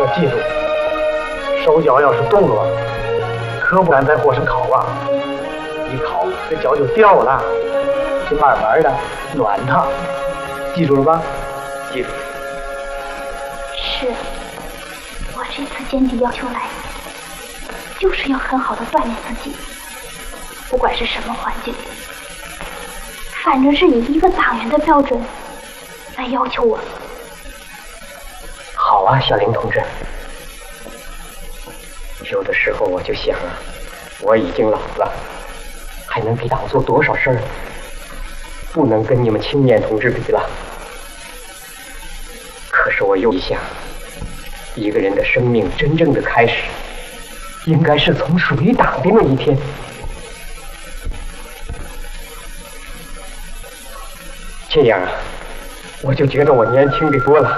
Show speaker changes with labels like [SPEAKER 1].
[SPEAKER 1] 要记住，手脚要是动了，可不敢在火上烤啊！一烤，这脚就掉了，得慢慢的暖它，记住了吧？记住。
[SPEAKER 2] 是，我这次坚定要求来，就是要很好的锻炼自己，不管是什么环境，反正是以一个党员的标准来要求我。
[SPEAKER 3] 好啊，小林同志。有的时候我就想啊，我已经老了，还能给党做多少事儿？不能跟你们青年同志比了。可是我又一想，一个人的生命真正的开始，应该是从属于党的那一天。这样啊，我就觉得我年轻的多了。